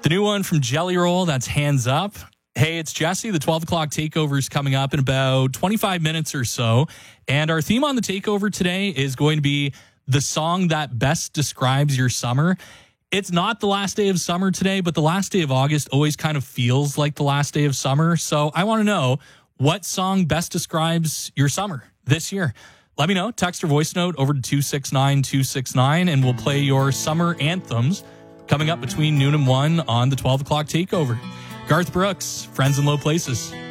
The new one from Jelly Roll, that's Hands Up. Hey, it's Jesse. The 12 o'clock takeover is coming up in about 25 minutes or so. And our theme on the takeover today is going to be the song that best describes your summer. It's not the last day of summer today, but the last day of August always kind of feels like the last day of summer. So I want to know what song best describes your summer this year. Let me know. Text or voice note over to 269-269, and we'll play your summer anthems coming up between noon and 1 on the 12 o'clock takeover. Garth Brooks, Friends in Low Places.